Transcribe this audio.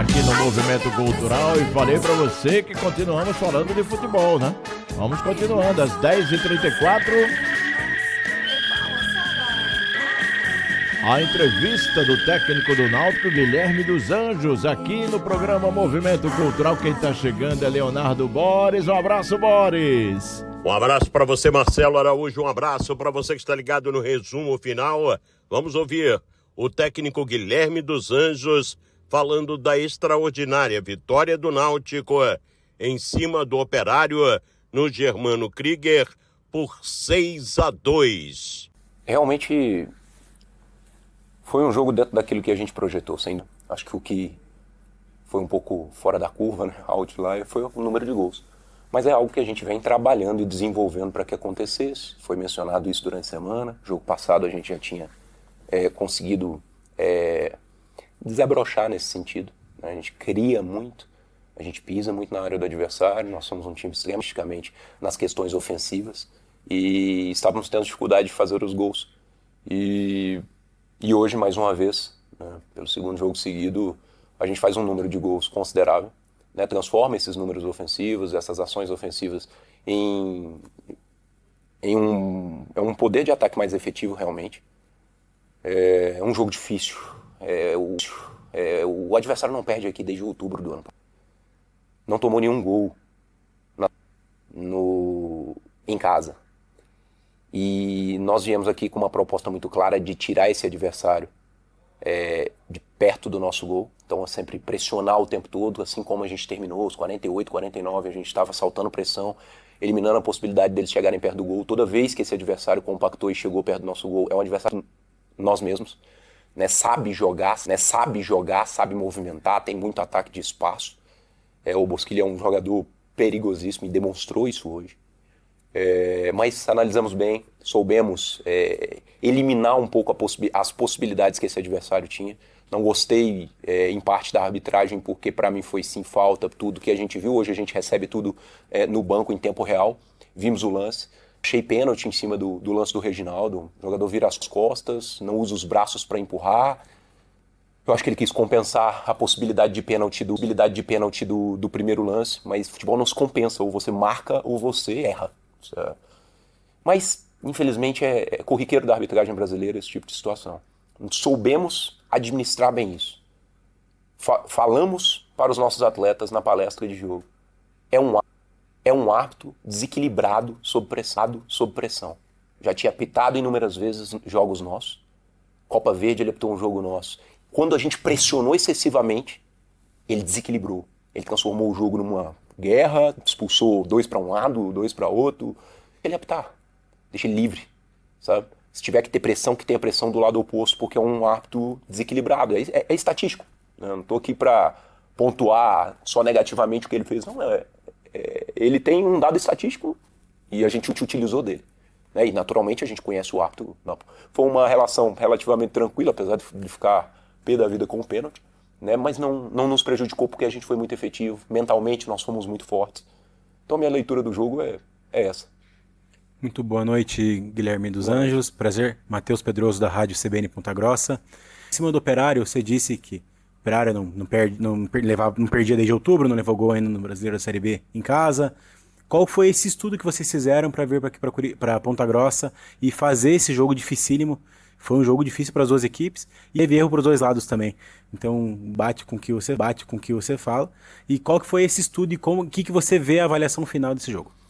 aqui no Movimento Cultural e falei pra você que continuamos falando de futebol, né? Vamos continuando, às 10h34. A entrevista do técnico do Náutico, Guilherme dos Anjos, aqui no programa Movimento Cultural. Quem tá chegando é Leonardo Boris. Um abraço, Boris. Um abraço para você, Marcelo Araújo. Um abraço para você que está ligado no resumo final. Vamos ouvir o técnico Guilherme dos Anjos falando da extraordinária vitória do Náutico em cima do Operário no Germano Krieger por 6-2. Realmente foi um jogo dentro daquilo que a gente projetou. Acho que o que foi um pouco fora da curva, né, outlier, foi o número de gols. Mas é algo que a gente vem trabalhando e desenvolvendo para que acontecesse. Foi mencionado isso durante a semana. No jogo passado a gente já tinha conseguido desabrochar nesse sentido. Né? A gente cria muito, a gente pisa muito na área do adversário. Nós somos um time extremamente nas questões ofensivas e estávamos tendo dificuldade de fazer os gols. E hoje, mais uma vez, né, pelo segundo jogo seguido, a gente faz um número de gols considerável. Né, transforma esses números ofensivos, essas ações ofensivas em um poder de ataque mais efetivo realmente. É um jogo difícil. O adversário não perde aqui desde outubro do ano. Não tomou nenhum gol em casa. E nós viemos aqui com uma proposta muito clara de tirar esse adversário de perto do nosso gol. Então é sempre pressionar o tempo todo, assim como a gente terminou, os 48, 49, a gente estava saltando pressão, eliminando a possibilidade deles chegarem perto do gol. Toda vez que esse adversário compactou e chegou perto do nosso gol, é um adversário nós mesmos, né? Sabe jogar, sabe movimentar, tem muito ataque de espaço. O Bosquilha é um jogador perigosíssimo e demonstrou isso hoje. Mas analisamos bem, soubemos eliminar um pouco as possibilidades que esse adversário tinha. Não gostei, em parte, da arbitragem, porque para mim foi sim falta, tudo que a gente viu. Hoje a gente recebe tudo no banco em tempo real. Vimos o lance. Achei pênalti em cima do lance do Reginaldo. O jogador vira as costas, não usa os braços para empurrar. Eu acho que ele quis compensar a possibilidade de pênalti do primeiro lance, mas futebol não se compensa. Ou você marca ou você erra. Mas, infelizmente, é corriqueiro da arbitragem brasileira esse tipo de situação. Soubemos administrar bem isso. Falamos para os nossos atletas na palestra de jogo. É um árbitro desequilibrado sob pressão. Já tinha apitado inúmeras vezes jogos nossos. Copa Verde, ele apitou um jogo nosso. Quando a gente pressionou excessivamente, ele desequilibrou. Ele transformou o jogo numa guerra, expulsou 2 para um lado, 2 para outro. Ele apitar. Deixa ele livre, sabe? Se tiver que ter pressão, que tenha pressão do lado oposto, porque é um árbitro desequilibrado. É estatístico. Né? Eu não estou aqui para pontuar só negativamente o que ele fez. Não, ele tem um dado estatístico e a gente utilizou dele. Né? E naturalmente a gente conhece o árbitro. Não. Foi uma relação relativamente tranquila, apesar de ficar pé da vida com o pênalti. Né? Mas não nos prejudicou porque a gente foi muito efetivo. Mentalmente nós fomos muito fortes. Então a minha leitura do jogo é essa. Muito boa noite, Guilherme dos Anjos. Prazer, Matheus Pedroso, da Rádio CBN Ponta Grossa. Em cima do Operário, você disse que o Operário não perdia desde outubro, não levou gol ainda no Brasileiro da Série B em casa. Qual foi esse estudo que vocês fizeram para vir para Ponta Grossa e fazer esse jogo dificílimo? Foi um jogo difícil para as duas equipes e teve erro para os dois lados também. Então, bate com o que você fala. E qual que foi esse estudo e o que você vê a avaliação final desse jogo?